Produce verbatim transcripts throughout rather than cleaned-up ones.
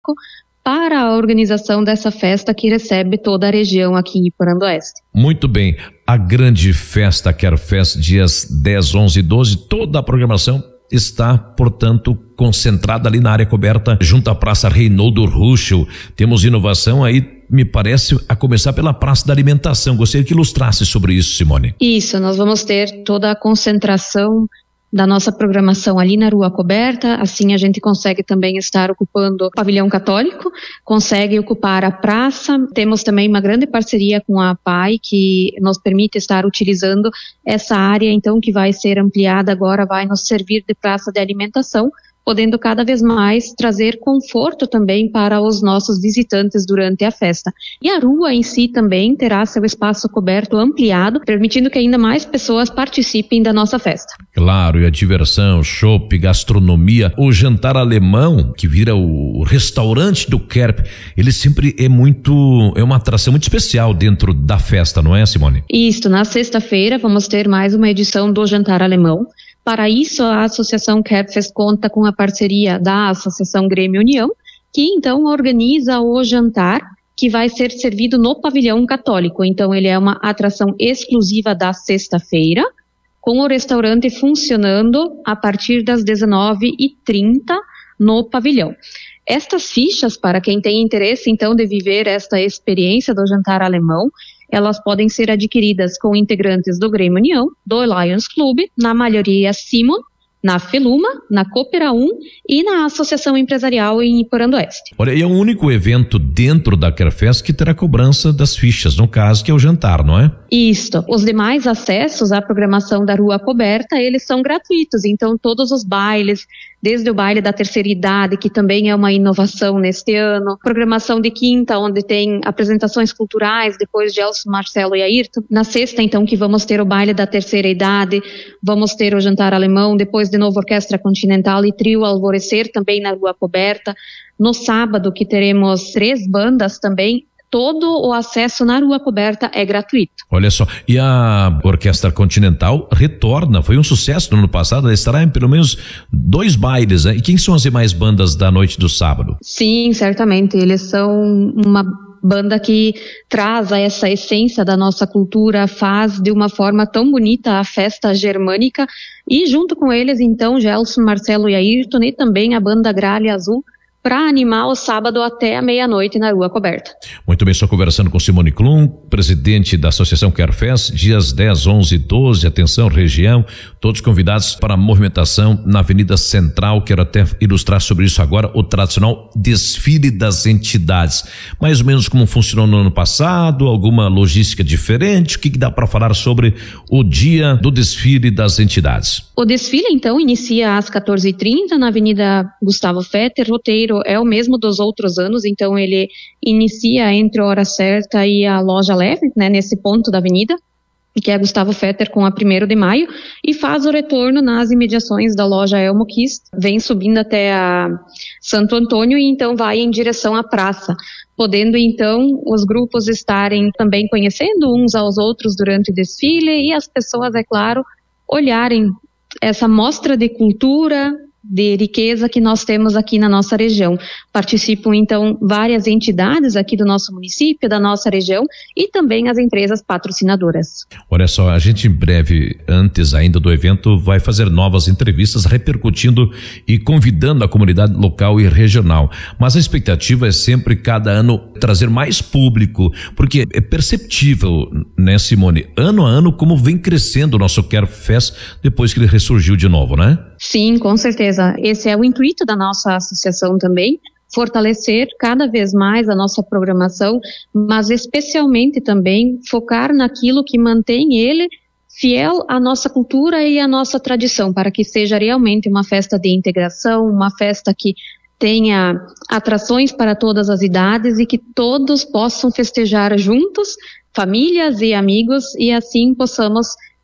para a organização dessa festa que recebe toda a região aqui em Iporã-do-Oeste. Muito bem, a grande festa Querfest, dias dez, onze e doze, toda a programação está, portanto, concentrada ali na área coberta, junto à Praça Reinaldo Ruschel. Temos inovação aí, me parece, a começar pela Praça da Alimentação. Gostaria que ilustrasse sobre isso, Simone. Isso, nós vamos ter toda a concentração da nossa programação ali na Rua Coberta, assim a gente consegue também estar ocupando o pavilhão católico, consegue ocupar a praça. Temos também uma grande parceria com a P A I, que nos permite estar utilizando essa área, então, que vai ser ampliada agora, vai nos servir de praça de alimentação, podendo cada vez mais trazer conforto também para os nossos visitantes durante a festa. E a rua em si também terá seu espaço coberto ampliado, permitindo que ainda mais pessoas participem da nossa festa. Claro, e a diversão, chopp, gastronomia, o jantar alemão, que vira o restaurante do Kerp, ele sempre é muito, é uma atração muito especial dentro da festa, não é, Simone? Isso, na sexta-feira vamos ter mais uma edição do jantar alemão. Para isso, a Associação Querfest conta com a parceria da Associação Grêmio União, que então organiza o jantar que vai ser servido no pavilhão católico. Então, ele é uma atração exclusiva da sexta-feira, com o restaurante funcionando a partir das dezenove e trinta no pavilhão. Estas fichas, para quem tem interesse então de viver esta experiência do jantar alemão, elas podem ser adquiridas com integrantes do Grêmio União, do Lions Club, na Malharia Simon, na Feluma, na Coopera um e na Associação Empresarial em Iporã-do-Oeste. Olha, e é o único evento dentro da Querfest que terá cobrança das fichas, no caso que é o jantar, não é? Isto. Os demais acessos à programação da Rua Coberta, eles são gratuitos, então todos os bailes, desde o baile da terceira idade, que também é uma inovação neste ano, programação de quinta, onde tem apresentações culturais, depois de Elson, Marcelo e Ayrton. Na sexta, então, que vamos ter o baile da terceira idade, vamos ter o jantar alemão, depois de novo Orquestra Continental e Trio Alvorecer, também na Rua Coberta. No sábado, que teremos três bandas também, todo o acesso na Rua Coberta é gratuito. Olha só, e a Orquestra Continental retorna, foi um sucesso no ano passado, ela estará em pelo menos dois bailes, né? E quem são as demais bandas da noite do sábado? Sim, certamente, eles são uma banda que traz essa essência da nossa cultura, faz de uma forma tão bonita a festa germânica, e junto com eles então Gelson, Marcelo e Ayrton, e também a banda Gralha Azul, para animar o sábado até a meia-noite na Rua Coberta. Muito bem, estou conversando com Simone Klum, presidente da Associação Querfest, dias dez, onze e doze, atenção região, todos convidados para a movimentação na Avenida Central. Quero até ilustrar sobre isso agora, o tradicional desfile das entidades, mais ou menos como funcionou no ano passado, alguma logística diferente, o que, que dá para falar sobre o dia do desfile das entidades? O desfile então inicia às quatorze e trinta na Avenida Gustavo Fetter, roteiro é o mesmo dos outros anos, então ele inicia entre a hora certa e a loja leve, né, nesse ponto da avenida, que é Gustavo Fetter com a primeiro de maio, e faz o retorno nas imediações da loja Elmo Kiss, vem subindo até a Santo Antônio e então vai em direção à praça, podendo então os grupos estarem também conhecendo uns aos outros durante o desfile e as pessoas, é claro, olharem essa mostra de cultura, de riqueza que nós temos aqui na nossa região. Participam então várias entidades aqui do nosso município, da nossa região, e também as empresas patrocinadoras. Olha só, a gente em breve, antes ainda do evento, vai fazer novas entrevistas repercutindo e convidando a comunidade local e regional, mas a expectativa é sempre cada ano trazer mais público, porque é perceptível, né, Simone, ano a ano como vem crescendo o nosso Querfest depois que ele ressurgiu de novo, né? Sim, com certeza. Esse é o intuito da nossa associação também, fortalecer cada vez mais a nossa programação, mas especialmente também focar naquilo que mantém ele fiel à nossa cultura e à nossa tradição, para que seja realmente uma festa de integração, uma festa que tenha atrações para todas as idades e que todos possam festejar juntos, famílias e amigos, e assim possamos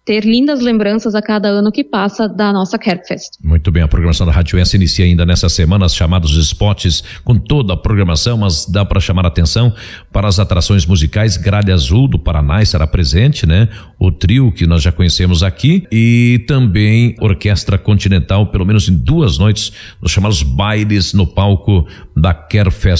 ter lindas lembranças a cada ano que passa da nossa Kerbfest. Muito bem, a programação da Rádio S inicia ainda nessa semana, os chamados spots com toda a programação, mas dá para chamar a atenção para as atrações musicais. Gralha Azul do Paraná estará presente, né? O trio que nós já conhecemos aqui e também Orquestra Continental, pelo menos em duas noites, os chamados bailes no palco da Kerbfest.